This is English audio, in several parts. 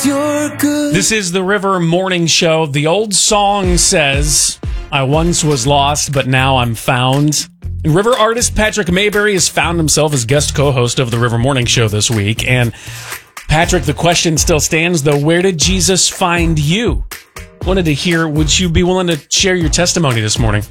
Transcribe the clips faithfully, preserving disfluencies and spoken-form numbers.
'cause you're good. This is the River Morning Show. The old song says, I once was lost, but now I'm found. River artist Patrick Mayberry has found himself as guest co-host of the River Morning Show this week. And Patrick, the question still stands, though. Where did Jesus find you? Wanted to hear, would you be willing to share your testimony this morning?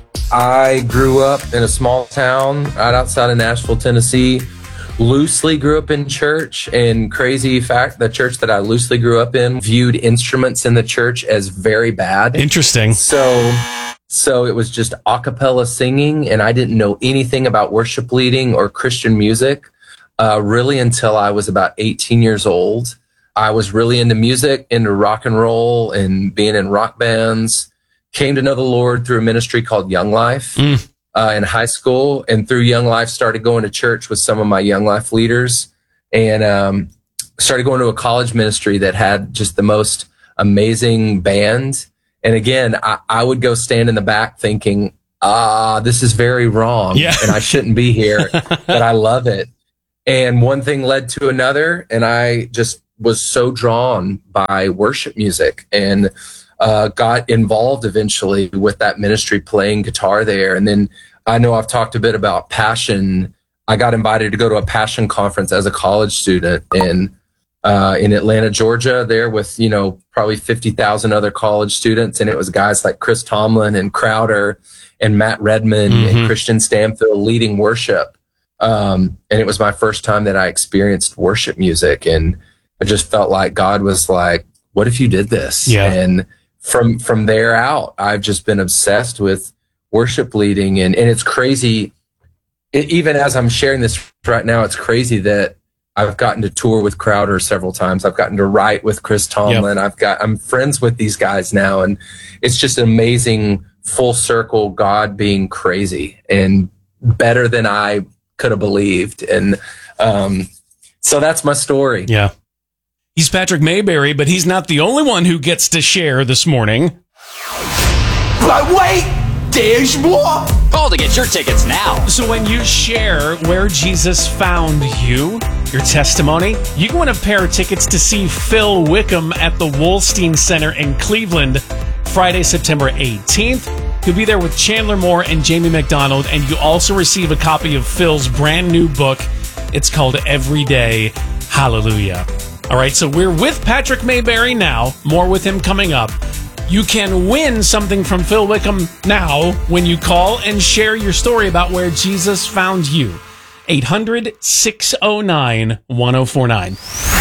I grew up in a small town right outside of Nashville, Tennessee. Loosely grew up in church, and crazy fact, the church that I loosely grew up in viewed instruments in the church as very bad. Interesting. So, so it was just a cappella singing, and I didn't know anything about worship leading or Christian music uh, really until I was about eighteen years old. I was really into music, into rock and roll and being in rock bands. Came to know the Lord through a ministry called Young Life mm. uh, in high school. And through Young Life, started going to church with some of my Young Life leaders. And um, started going to a college ministry that had just the most amazing band. And again, I, I would go stand in the back thinking, ah, this is very wrong. Yeah. And I shouldn't be here, but I love it. And one thing led to another. And I just was so drawn by worship music and uh, got involved eventually with that ministry, playing guitar there. And then I know I've talked a bit about Passion. I got invited to go to a Passion conference as a college student in, uh, in Atlanta, Georgia, there with, you know, probably fifty thousand other college students. And it was guys like Chris Tomlin and Crowder and Matt Redman mm-hmm. and Christian Stanfield leading worship. Um, and it was my first time that I experienced worship music, and I just felt like God was like, what if you did this? Yeah. And from, from there out, I've just been obsessed with worship leading. And, and it's crazy. It, even as I'm sharing this right now, it's crazy that I've gotten to tour with Crowder several times. I've gotten to write with Chris Tomlin. Yep. I've got, I'm friends with these guys now. And it's just an amazing full circle, God being crazy and better than I could have believed. And, um, so that's my story. Yeah. He's Patrick Mayberry, but he's not the only one who gets to share this morning. But wait, there's more. Call to get your tickets now. So when you share where Jesus found you, your testimony, you can win a pair of tickets to see Phil Wickham at the Wolstein Center in Cleveland, Friday, September eighteenth. He'll be there with Chandler Moore and Jamie McDonald, and you also receive a copy of Phil's brand new book. It's called Everyday Hallelujah. All right, so we're with Patrick Mayberry now. More with him coming up. You can win something from Phil Wickham now when you call and share your story about where Jesus found you. eight hundred, six oh nine, one oh four nine.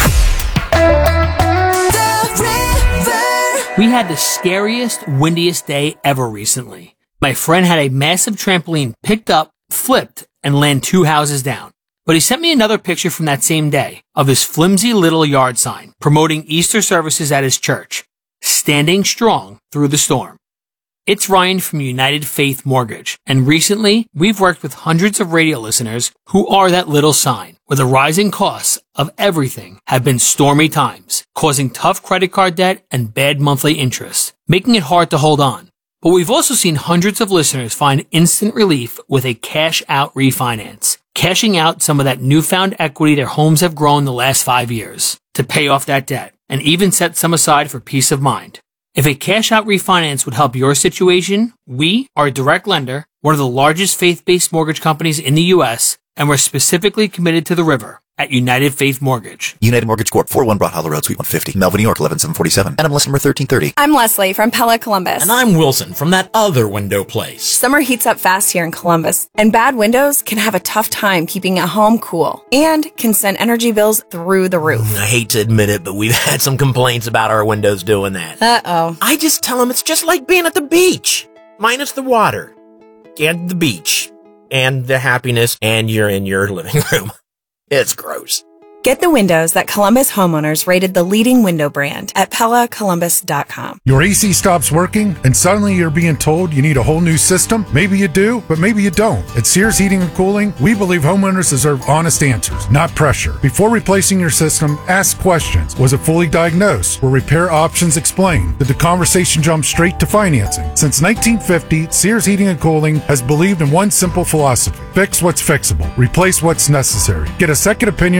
We had the scariest, windiest day ever recently. My friend had a massive trampoline picked up, flipped, and land two houses down. But he sent me another picture from that same day of his flimsy little yard sign promoting Easter services at his church, standing strong through the storm. It's Ryan from United Faith Mortgage, and recently we've worked with hundreds of radio listeners who are that little sign, where the rising costs of everything have been stormy times, causing tough credit card debt and bad monthly interest, making it hard to hold on. But we've also seen hundreds of listeners find instant relief with a cash-out refinance, cashing out some of that newfound equity their homes have grown the last five years to pay off that debt, and even set some aside for peace of mind. If a cash-out refinance would help your situation, we are a direct lender, one of the largest faith-based mortgage companies in the U S, and we're specifically committed to the river at United Faith Mortgage. United Mortgage Corp, four oh one Broad Hollow Road, Suite one fifty, Melville, New York, eleven seven forty-seven. And I'm listed number thirteen thirty. I'm Leslie from Pella Columbus. And I'm Wilson from that other window place. Summer heats up fast here in Columbus, and bad windows can have a tough time keeping a home cool and can send energy bills through the roof. I hate to admit it, but we've had some complaints about our windows doing that. Uh-oh. I just tell them it's just like being at the beach, minus the water and the beach and the happiness, and you're in your living room. It's gross. Get the windows that Columbus homeowners rated the leading window brand at Pella Columbus dot com. Your A C stops working and suddenly you're being told you need a whole new system? Maybe you do, but maybe you don't. At Sears Heating and Cooling, we believe homeowners deserve honest answers, not pressure. Before replacing your system, ask questions. Was it fully diagnosed? Were repair options explained? Did the conversation jump straight to financing? Since nineteen fifty, Sears Heating and Cooling has believed in one simple philosophy. Fix what's fixable. Replace what's necessary. Get a second opinion from Central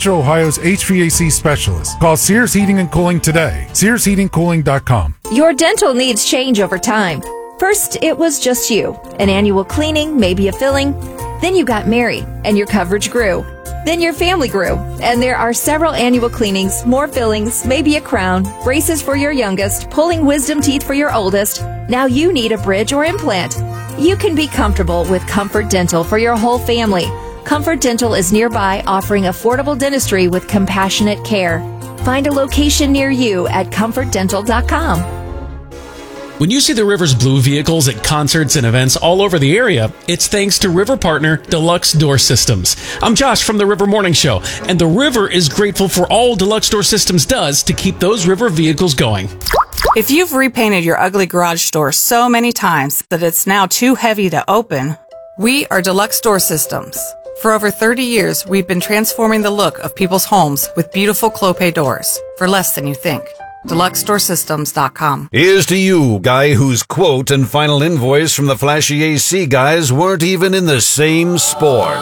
Central Ohio's H V A C specialist. Call Sears Heating and Cooling today. sears heating cooling dot com. Your dental needs change over time. First, it was just you. An annual cleaning, maybe a filling. Then you got married, and your coverage grew. Then your family grew, and there are several annual cleanings, more fillings, maybe a crown, braces for your youngest, pulling wisdom teeth for your oldest. Now you need a bridge or implant. You can be comfortable with Comfort Dental for your whole family. Comfort Dental is nearby, offering affordable dentistry with compassionate care. Find a location near you at comfort dental dot com. When you see the River's blue vehicles at concerts and events all over the area, it's thanks to River partner Deluxe Door Systems. I'm Josh from the River Morning Show, and the River is grateful for all Deluxe Door Systems does to keep those River vehicles going. If you've repainted your ugly garage door so many times that it's now too heavy to open, we are Deluxe Door Systems. For over thirty years, we've been transforming the look of people's homes with beautiful Clopay doors for less than you think. Deluxe Door Systems dot com. Here's to you, guy whose quote and final invoice from the flashy A C guys weren't even in the same sport.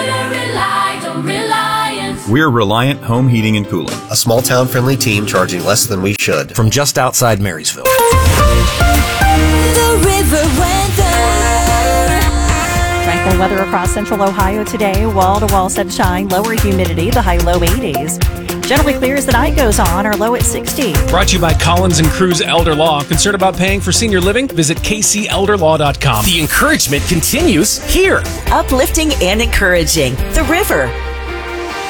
We're Reliant Home Heating and Cooling, a small town friendly team charging less than we should. From just outside Marysville. The River weather. Franklin weather across central Ohio today. Wall-to-wall sunshine, lower humidity, the high low eighties. Generally clear as the night goes on, our low at sixty. Brought to you by Collins and Cruz Elder Law. Concerned about paying for senior living? Visit k c elder law dot com. The encouragement continues here. Uplifting and encouraging. The River.